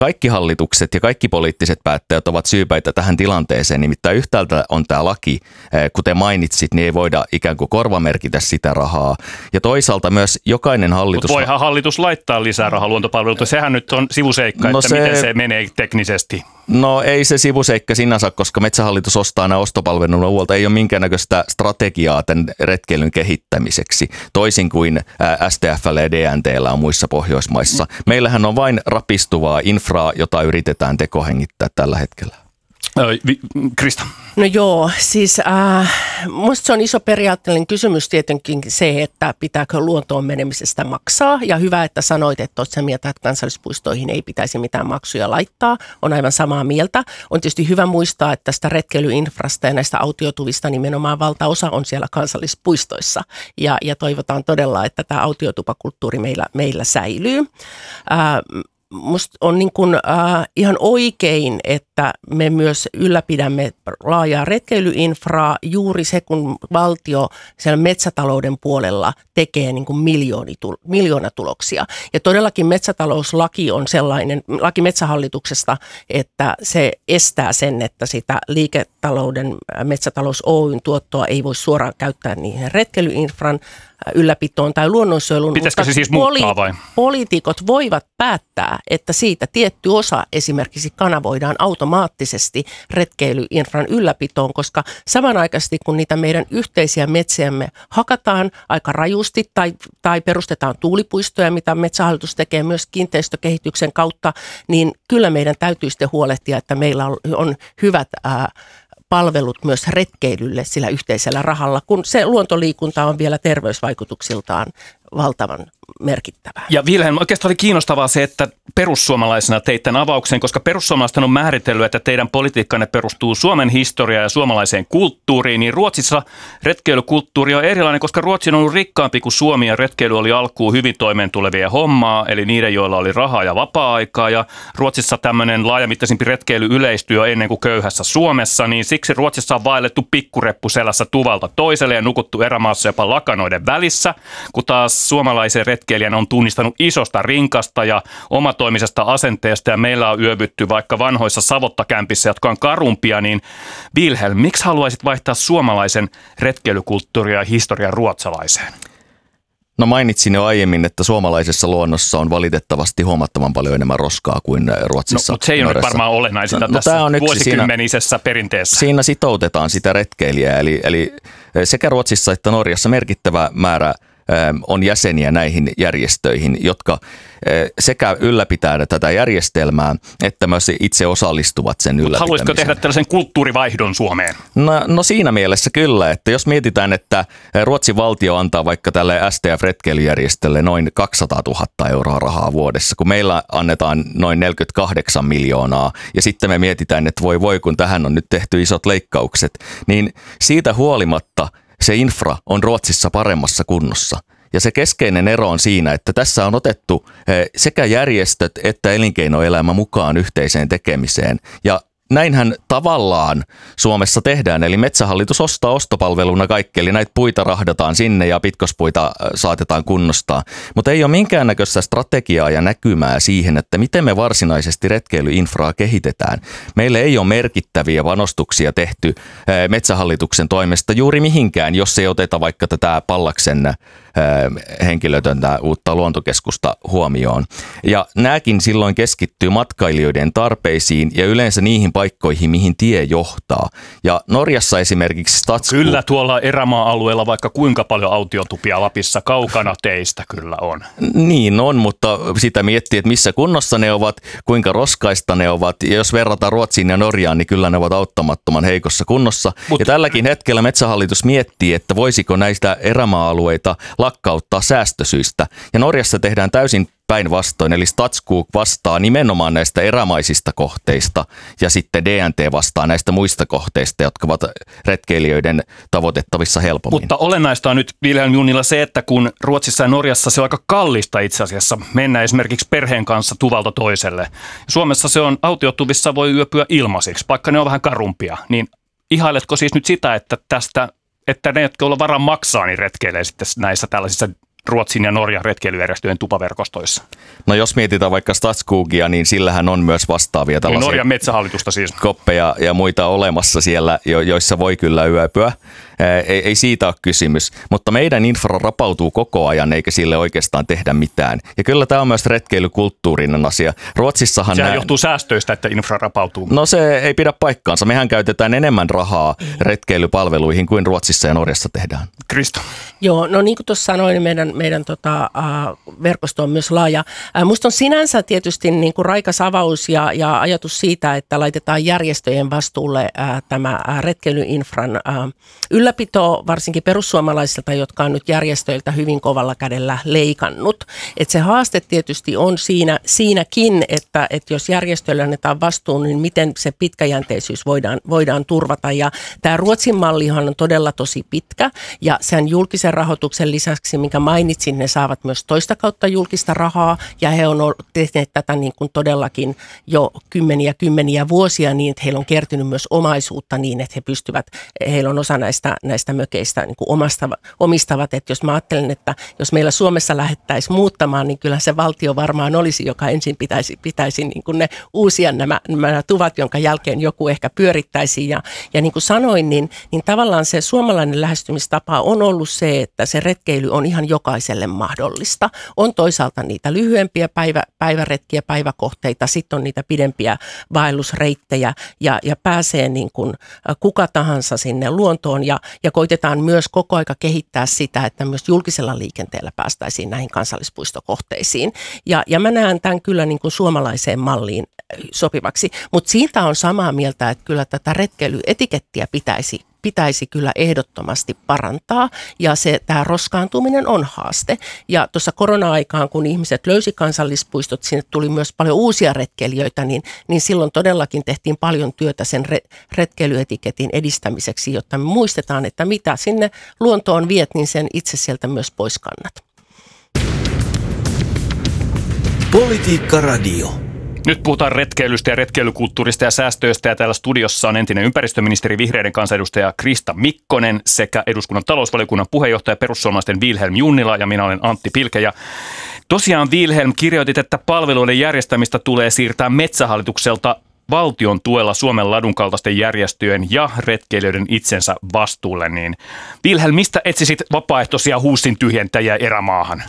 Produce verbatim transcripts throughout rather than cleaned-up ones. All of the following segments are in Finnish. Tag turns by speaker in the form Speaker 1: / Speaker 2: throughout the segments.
Speaker 1: kaikki hallitukset ja kaikki poliittiset päättäjät ovat syypäitä tähän tilanteeseen. Nimittäin yhtäältä on tämä laki, kuten mainitsit, niin ei voida ikään kuin korvamerkitä sitä rahaa. Ja toisaalta myös jokainen hallitus...
Speaker 2: Mutta voihan hallitus laittaa lisää rahaa luontopalveluilta. Sehän nyt on sivuseikka, no että se... miten se menee teknisesti.
Speaker 1: No ei se sivuseikka sinänsä, koska Metsähallitus ostaa nämä ostopalveluja huolta. Ei ole minkäännäköistä strategiaa tämän retkeilyn kehittämiseksi, toisin kuin S T F:llä ja D N T:llä on muissa Pohjoismaissa. Meillähän on vain rapistuvaa infraa, jota yritetään tekohengittää tällä hetkellä.
Speaker 2: Krista.
Speaker 3: No joo, siis äh, musta se on iso periaatteellinen kysymys tietenkin se, että pitääkö luontoon menemisestä maksaa. Ja hyvä, että sanoit, että olet sä mieltä, että kansallispuistoihin ei pitäisi mitään maksuja laittaa. On aivan samaa mieltä. On tietysti hyvä muistaa, että tästä retkeilyinfrasta ja näistä autiotuvista nimenomaan valtaosa on siellä kansallispuistoissa. Ja, ja toivotaan todella, että tämä autiotupakulttuuri meillä, meillä säilyy. Äh, Musta on niin kuin, äh, ihan oikein, että me myös ylläpidämme laajaa retkeilyinfraa juuri se, kun valtio siellä metsätalouden puolella tekee niin kuin miljoonatuloksia. Ja todellakin metsätalouslaki on sellainen, laki Metsähallituksesta, että se estää sen, että sitä liiketalouden Metsätalous Oyn tuottoa ei voi suoraan käyttää niihin retkeilyinfran ylläpitoon tai luonnonsuojeluun.
Speaker 2: Pitäisikö se siis muuttaa vai?
Speaker 3: Poliitikot voivat päättää, että siitä tietty osa esimerkiksi kanavoidaan automaattisesti retkeilyinfran ylläpitoon, koska samanaikaisesti kun niitä meidän yhteisiä metsiämme hakataan aika rajusti tai, tai perustetaan tuulipuistoja, mitä Metsähallitus tekee myös kiinteistökehityksen kautta, niin kyllä meidän täytyy sitten huolehtia, että meillä on, on hyvät ää, palvelut myös retkeilylle sillä yhteisellä rahalla, kun se luontoliikunta on vielä terveysvaikutuksiltaan valtavan merkittävää.
Speaker 2: Ja Vilhelm, oikeastaan oli kiinnostavaa se, että perussuomalaisena teit tämän avauksen, koska perussuomalaiset on määritellyt, että teidän politiikkanne perustuu Suomen historiaan ja suomalaiseen kulttuuriin, niin Ruotsissa retkeilykulttuuri on erilainen, koska Ruotsi on ollut rikkaampi kuin Suomi ja retkeily oli alkuun hyvin toimeentulevia hommaa, eli niiden, joilla oli rahaa ja vapaa-aikaa, ja Ruotsissa tämmöinen laajamittaisempi retkeily yleistyi jo ennen kuin köyhässä Suomessa, niin siksi Ruotsissa on vaellettu pikkureppu selässä tuvalta toiselle ja nukuttu erämaassa jopa lakanoiden välissä, kun taas suomalaisen retkeilijän on tunnistanut isosta rinkasta ja omatoimisesta asenteesta ja meillä on yövytty vaikka vanhoissa savottakämpissä, jotka on karumpia, niin Vilhelm, miksi haluaisit vaihtaa suomalaisen retkeilykulttuuria ja historian ruotsalaiseen?
Speaker 1: No mainitsin jo aiemmin, että suomalaisessa luonnossa on valitettavasti huomattavan paljon enemmän roskaa kuin Ruotsissa.
Speaker 2: No, mutta se ei ole varmaan olennaisinta no, tässä no, vuosikymmenisessä siinä, perinteessä.
Speaker 1: Siinä sitoutetaan sitä retkeilijää, eli, eli sekä Ruotsissa että Norjassa merkittävä määrä on jäseniä näihin järjestöihin, jotka sekä ylläpitää tätä järjestelmää, että myös itse osallistuvat sen ylläpitämiseen.
Speaker 2: Haluaisitko tehdä tällaisen kulttuurivaihdon Suomeen?
Speaker 1: No, no siinä mielessä kyllä, että jos mietitään, että Ruotsin valtio antaa vaikka tälle S T F-retkeilyjärjestölle noin kaksisataatuhatta euroa rahaa vuodessa, kun meillä annetaan noin neljäkymmentäkahdeksan miljoonaa, ja sitten me mietitään, että voi voi, kun tähän on nyt tehty isot leikkaukset, niin siitä huolimatta se infra on Ruotsissa paremmassa kunnossa. Ja se keskeinen ero on siinä, että tässä on otettu sekä järjestöt että elinkeinoelämä mukaan yhteiseen tekemiseen. Ja näinhän tavallaan Suomessa tehdään, eli Metsähallitus ostaa ostopalveluna kaikki, eli näitä puita rahdataan sinne ja pitkospuita saatetaan kunnostaa. Mutta ei ole minkäännäköistä strategiaa ja näkymää siihen, että miten me varsinaisesti retkeilyinfraa kehitetään. Meille ei ole merkittäviä panostuksia tehty Metsähallituksen toimesta juuri mihinkään, jos ei oteta vaikka tätä Pallaksen henkilötöntä uutta luontokeskusta huomioon. Ja nämäkin silloin keskittyy matkailijoiden tarpeisiin ja yleensä niihin paikkoihin, mihin tie johtaa. Ja Norjassa esimerkiksi Statskog...
Speaker 2: Kyllä tuolla erämaa-alueella vaikka kuinka paljon autiotupia Lapissa kaukana teistä kyllä on. Niin
Speaker 1: on, mutta sitä miettii, että missä kunnossa ne ovat, kuinka roskaista ne ovat. Ja jos verrataan Ruotsiin ja Norjaan, niin kyllä ne ovat auttamattoman heikossa kunnossa. Mut... Ja tälläkin hetkellä Metsähallitus miettii, että voisiko näistä erämaa-alueita lakkauttaa säästösyistä. Ja Norjassa tehdään täysin päinvastoin, eli Statskog vastaa nimenomaan näistä erämaisista kohteista ja sitten D N T vastaa näistä muista kohteista, jotka ovat retkeilijöiden tavoitettavissa helpommin.
Speaker 2: Mutta olennaista on nyt Vilhelm Junnila se, että kun Ruotsissa ja Norjassa se on aika kallista itse asiassa mennä esimerkiksi perheen kanssa tuvalta toiselle. Suomessa se on autiotuvissa voi yöpyä ilmaisiksi, vaikka ne on vähän karumpia. Niin ihailetko siis nyt sitä, että tästä että ne, jotka on varaa maksaa, niin retkeilee sitten näissä tällaisissa Ruotsin ja Norjan retkeilyjärjestöjen tupaverkostoissa?
Speaker 1: No jos mietitään vaikka Statskogia, niin sillähän on myös vastaavia tällaisia
Speaker 2: Norjan metsähallitusta siis.
Speaker 1: koppeja ja muita olemassa siellä, joissa voi kyllä yöpyä. Ei, ei siitä ole kysymys, mutta meidän infra rapautuu koko ajan eikä sille oikeastaan tehdä mitään. Ja kyllä tämä on myös retkeilykulttuurinen asia. Ruotsissahan
Speaker 2: Sehän
Speaker 1: nää...
Speaker 2: johtuu säästöistä, että infra rapautuu.
Speaker 1: No se ei pidä paikkaansa. Mehän käytetään enemmän rahaa retkeilypalveluihin kuin Ruotsissa ja Norjassa tehdään.
Speaker 2: Kristo.
Speaker 3: Joo, no niin kuin tuossa sanoin, niin meidän, meidän tota, äh, verkosto on myös laaja. Äh, musta on sinänsä tietysti niin kuin raikas avaus ja, ja ajatus siitä, että laitetaan järjestöjen vastuulle äh, tämä äh, retkeilyinfran äh, ylläpito, varsinkin perussuomalaisilta, jotka on nyt järjestöiltä hyvin kovalla kädellä leikannut. Et se haaste tietysti on siinä, siinäkin, että, että jos järjestöille annetaan vastuun, niin miten se pitkäjänteisyys voidaan, voidaan turvata. Ja tämä Ruotsin mallihan on todella tosi pitkä ja sen julkisen rahoituksen lisäksi, minkä mainitsin, ne saavat myös toista kautta julkista rahaa ja he on tehneet tätä niin kuin todellakin jo kymmeniä kymmeniä vuosia niin, että heillä on kertynyt myös omaisuutta niin, että he pystyvät, heillä on osa näistä, näistä mökeistä niin kuin omastava, omistavat. Että jos mä ajattelen, että jos meillä Suomessa lähdettäisiin muuttamaan, niin kyllä se valtio varmaan olisi, joka ensin pitäisi, pitäisi niin kuin ne uusia nämä, nämä tuvat, jonka jälkeen joku ehkä pyörittäisi. Ja, ja niin kuin sanoin, niin, niin tavallaan se suomalainen lähestymistapa on ollut se, että se retkeily on ihan jokaiselle mahdollista. On toisaalta niitä lyhyempiä päivä, päiväretkiä, päiväkohteita, sitten on niitä pidempiä vaellusreittejä ja, ja pääsee niin kuin kuka tahansa sinne luontoon ja, ja koitetaan myös koko aika kehittää sitä, että myös julkisella liikenteellä päästäisiin näihin kansallispuistokohteisiin. Ja, ja mä näen tämän kyllä niin kuin suomalaiseen malliin sopivaksi, mutta siitä on samaa mieltä, että kyllä tätä retkeilyetikettiä pitäisi pitäisi kyllä ehdottomasti parantaa ja se tämä roskaantuminen on haaste. Ja tuossa korona-aikaan, kun ihmiset löysi kansallispuistot, sinne tuli myös paljon uusia retkeilijöitä, niin, niin silloin todellakin tehtiin paljon työtä sen re, retkeilyetiketin edistämiseksi, jotta me muistetaan, että mitä sinne luontoon viet, niin sen itse sieltä myös pois kannat.
Speaker 4: Politiikka Radio.
Speaker 2: Nyt puhutaan retkeilystä ja retkeilykulttuurista ja säästöistä ja täällä studiossa on entinen ympäristöministeri vihreiden kansanedustaja Krista Mikkonen sekä eduskunnan talousvaliokunnan puheenjohtaja perussuomalaisten Vilhelm Junnila ja minä olen Antti Pilke. Ja tosiaan Vilhelm, kirjoitit, että palveluiden järjestämistä tulee siirtää Metsähallitukselta valtion tuella Suomen ladun kaltaisten järjestöjen ja retkeilijöiden itsensä vastuulle. Niin Vilhelm, mistä etsisit vapaaehtoisia huussin tyhjentäjiä erämaahan?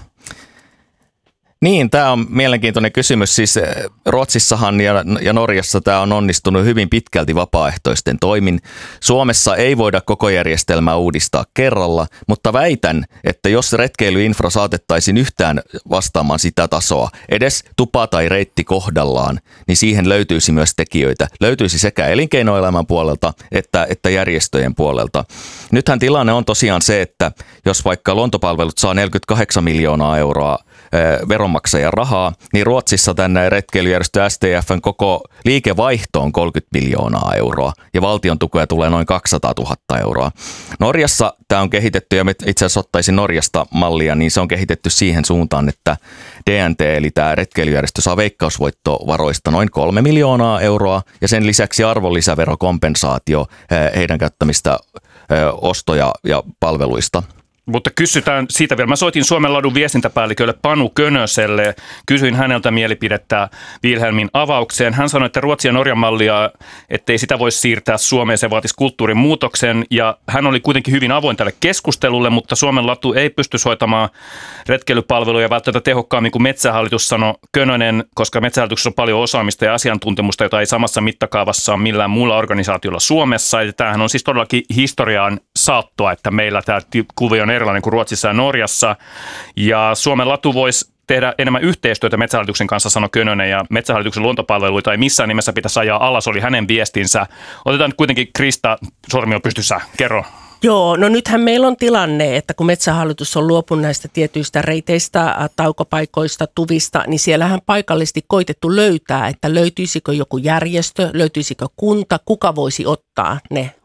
Speaker 1: Niin, tämä on mielenkiintoinen kysymys. Siis Ruotsissahan ja, ja Norjassa tämä on onnistunut hyvin pitkälti vapaaehtoisten toimin. Suomessa ei voida koko järjestelmää uudistaa kerralla, mutta väitän, että jos retkeilyinfra saatettaisiin yhtään vastaamaan sitä tasoa, edes tupa tai reitti kohdallaan, niin siihen löytyisi myös tekijöitä. Löytyisi sekä elinkeinoelämän puolelta että, että järjestöjen puolelta. Nythän tilanne on tosiaan se, että jos vaikka luontopalvelut saa neljäkymmentäkahdeksan miljoonaa euroa veronmaksajan rahaa, niin Ruotsissa tänne retkeilyjärjestö S T F:n koko liikevaihto on kolmekymmentä miljoonaa euroa ja valtion tukea tulee noin kaksisataatuhatta euroa. Norjassa tämä on kehitetty ja itse asiassa ottaisin Norjasta mallia, niin se on kehitetty siihen suuntaan, että D N T eli tämä retkeilyjärjestö saa veikkausvoittovaroista noin kolme miljoonaa euroa ja sen lisäksi arvonlisäverokompensaatio heidän käyttämistä ostoja ja palveluista.
Speaker 2: Mutta kysytään siitä vielä. Mä soitin Suomen ladun viestintäpäällikölle Panu Könöselle. Kysyin häneltä mielipidettä Vilhelmin avaukseen. Hän sanoi, että Ruotsin ja Norjan mallia, ettei sitä voisi siirtää Suomeen, se vaatisi kulttuurin muutoksen. Ja hän oli kuitenkin hyvin avoin tälle keskustelulle, mutta Suomen latu ei pysty hoitamaan retkeilypalveluja välttämättä tehokkaammin kuin Metsähallitus, sanoi Könönen, koska Metsähallituksessa on paljon osaamista ja asiantuntemusta, jota ei samassa mittakaavassa ole millään muulla organisaatiolla Suomessa. Ja tämähän on siis todellakin historiaan saattoa, että meillä tämä kuvio on erilainen kuin Ruotsissa ja Norjassa. Ja Suomen latu voisi tehdä enemmän yhteistyötä Metsähallituksen kanssa, sanoi Könönen, ja Metsähallituksen luontopalveluita ei missään nimessä pitäisi ajaa alas, oli hänen viestinsä. Otetaan nyt kuitenkin Krista, sormi on pystyssä, kerro.
Speaker 3: Joo, no nythän meillä on tilanne, että kun Metsähallitus on luopunut näistä tietyistä reiteistä, taukopaikoista, tuvista, niin siellähän paikallisesti koitettu löytää, että löytyisikö joku järjestö, löytyisikö kunta, kuka voisi ottaa ne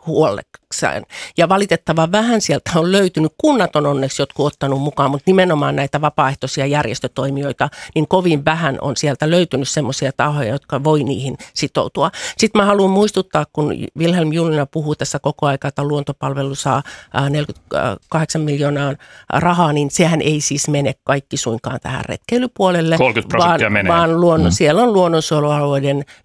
Speaker 3: huollekseen. Ja valitettavan vähän sieltä on löytynyt, kunnat on onneksi jotkut ottanut mukaan, mutta nimenomaan näitä vapaaehtoisia järjestötoimijoita, niin kovin vähän on sieltä löytynyt semmoisia tahoja, jotka voi niihin sitoutua. Sitten mä haluan muistuttaa, kun Vilhelm Junnila puhuu tässä koko ajan, että luontopalvelu saa neljäkymmentäkahdeksan miljoonaa rahaa, niin sehän ei siis mene kaikki suinkaan tähän retkeilypuolelle,
Speaker 2: kolmekymmentä prosenttia
Speaker 3: vaan,
Speaker 2: menee.
Speaker 3: vaan luonnon,
Speaker 1: mm.
Speaker 3: siellä on luonnonsuojelualueiden